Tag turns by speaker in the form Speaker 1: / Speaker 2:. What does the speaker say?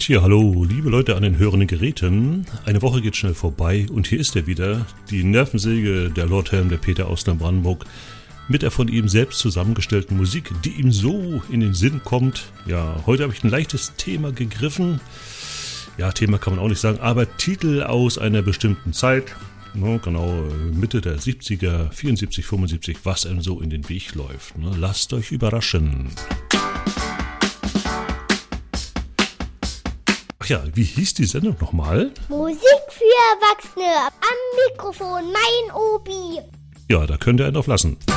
Speaker 1: Tja, hallo, liebe Leute an den hörenden Geräten. Eine Woche geht schnell vorbei und hier ist er wieder, die Nervensäge der Lord Helm, der Peter aus Neubrandenburg, mit der von ihm selbst zusammengestellten Musik, die ihm so in den Sinn kommt. Ja, heute habe ich ein leichtes Thema gegriffen. Ja, Thema kann man auch nicht sagen, aber Titel aus einer bestimmten Zeit. No, genau, Mitte der 70er, 74, 75, was einem so in den Weg läuft. Ne? Lasst euch überraschen. Ach ja, wie hieß die Sendung nochmal?
Speaker 2: Musik für Erwachsene. Am Mikrofon mein Obi.
Speaker 1: Ja, da könnt ihr einen drauf lassen.